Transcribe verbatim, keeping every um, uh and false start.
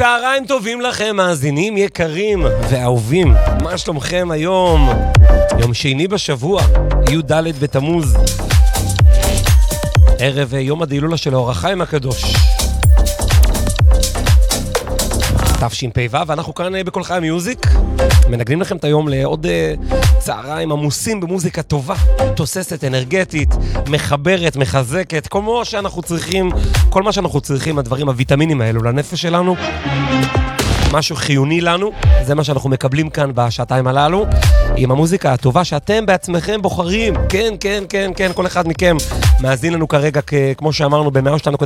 צהריים טובים לכם, מאזינים יקרים ואהובים. מה שלומכם היום? יום שני בשבוע, י"ד בתמוז. ערב יום הדילולה של אור החיים הקדוש. תשפ"ו, ואנחנו כאן בכל חיים מיוזיק. מנגנים לכם את היום לעוד uh, צהריים עמוסים במוזיקה טובה, תוססת, אנרגטית, מחברת, מחזקת, כל מה שאנחנו צריכים, כל מה שאנחנו צריכים, הדברים, הוויטמינים האלו לנפש שלנו. משהו חיוני לנו, זה מה שאנחנו מקבלים כאן בשעתיים הללו, עם המוזיקה הטובה שאתם בעצמכם בוחרים. כן, כן, כן, כן, כל אחד מכם מאזין לנו כרגע, כמו שאמרנו, ב-מאה ושתיים